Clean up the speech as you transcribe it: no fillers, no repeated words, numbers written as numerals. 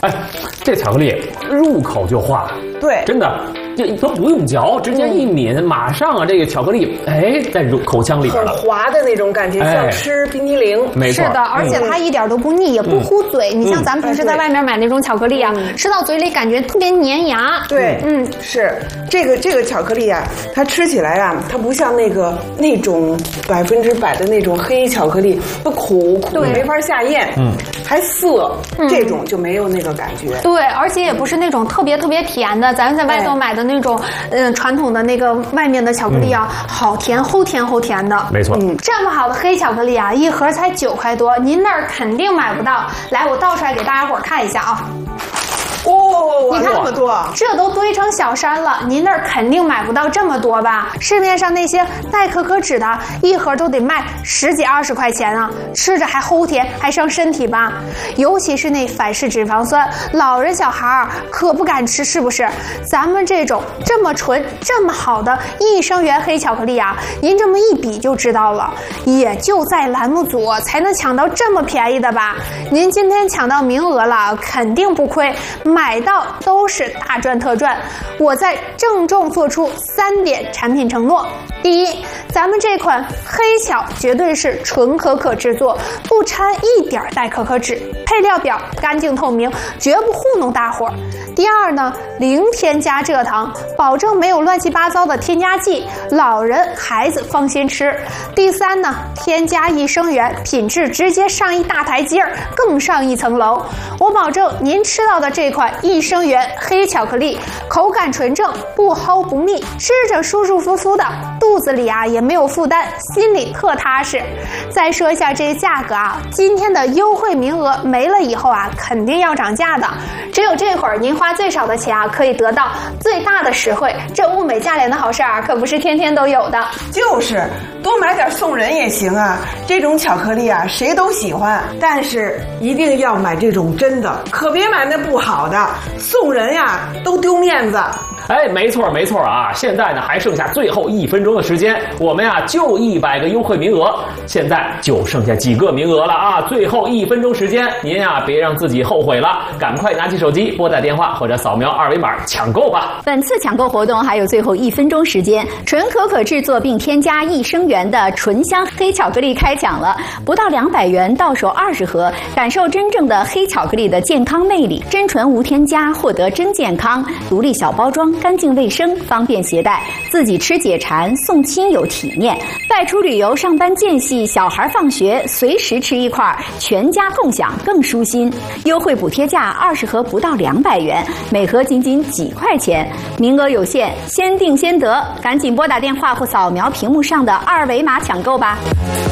哎，这巧克力入口就化， 对， 真的。这都不用嚼，直接一抿，马上啊，这个巧克力，哎，在口腔里边很滑的那种感觉，像吃冰激凌。 没错， 是的，而且它一点都不腻，也不糊嘴。你像咱们平时在外面买那种巧克力啊，吃到嘴里感觉特别粘牙。 对，是这个巧克力啊，它吃起来啊，它不像那种100%的那种黑巧克力，它苦没法下咽，还涩，这种就没有那个感觉。 对，而且也不是那种特别甜的，咱们在外头买的那种，传统的那个外面的巧克力啊，好甜，齁甜的。 没错， 这么好的黑巧克力啊，一盒才9块多，您那儿肯定买不到。来，我倒出来给大家伙看一下啊。 哦， 你看这么多， 这都堆成小山了，您那儿肯定买不到这么多吧？市面上那些带可可脂的，一盒都得卖10几20块钱啊，吃着还齁甜，还伤身体吧？尤其是那反式脂肪酸，老人小孩儿可不敢吃，是不是？咱们这种这么纯、这么好的益生元黑巧克力啊，您这么一比就知道了，也就在栏目组才能抢到这么便宜的吧？您今天抢到名额了，肯定不亏。买到都是大赚特赚。我在郑重做出3点产品承诺：第一，咱们这款黑巧绝对是纯可可制作，不掺一点代可可脂，配料表干净透明，绝不糊弄大伙儿。第二呢，零添加蔗糖，保证没有乱七八糟的添加剂，老人孩子放心吃。第三呢，添加益生元，品质直接上一大台阶儿，更上一层楼。我保证您吃到的这款益生元黑巧克力口感纯正，不齁不腻，吃着舒舒服服的，肚子里啊也没有负担，心里特踏实。再说一下这个价格啊，今天的优惠名额没了以后啊，肯定要涨价的。只有这会儿您花最少的钱啊，可以得到最大的实惠。这物美价廉的好事啊，可不是天天都有的。 就是多买点送人也行啊，这种巧克力啊谁都喜欢，但是一定要买这种真的，可别买那不好的，送人呀都丢面子。 哎，没错啊！现在呢还剩下最后1分钟的时间，我们呀就100个优惠名额，现在就剩下几个名额了啊！最后1分钟时间，您呀别让自己后悔了，赶快拿起手机拨打电话或者扫描2维码抢购吧。 本次抢购活动还有最后1分钟时间，纯可可制作并添加益生元的纯香黑巧克力开抢了，不到200元到手20盒，感受真正的黑巧克力的健康魅力，真纯无添加，获得真健康，独立小包装。干净卫生，方便携带，自己吃解馋，送亲友体面。外出旅游、上班间隙，小孩放学随时吃一块，全家共享更舒心。优惠补贴价20盒不到200元，每盒仅几块钱，名额有限，先定先得，赶紧拨打电话或扫描屏幕上的2维码抢购吧。